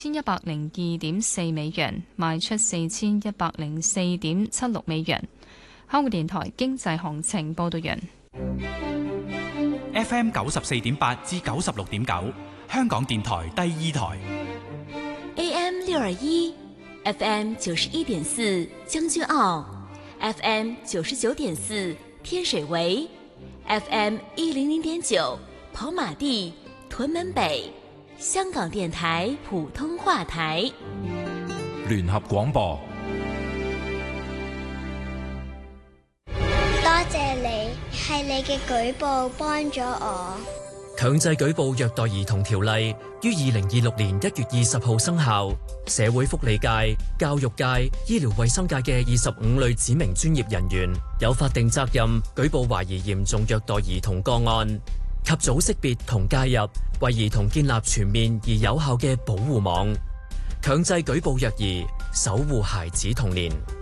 102.4美元，賣出4104.76美元。香港電台經濟行情報道完。 FM 94.8至96.9，香港電台第二台。 AM 621 FM 91.4將軍澳 FM 99.4天水圍 FM 100.9跑馬地屯門北，香港電台普通話台。 聯合廣播。 多謝你，係你嘅舉報幫咗我。 強制舉報虐待兒童條例於2026年1月20號生效，社會福利界、教育界、醫療衛生界嘅25類指明專業人員有法定責任舉報懷疑嚴重虐待兒童個案，及早識別同介入，為兒童建立全面而有效嘅保護網，強制舉報虐兒，守護孩子童年。